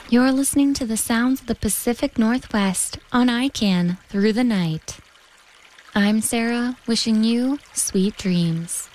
You're listening to the sounds of the Pacific Northwest on ICANN through the night. I'm Sarah, wishing you sweet dreams.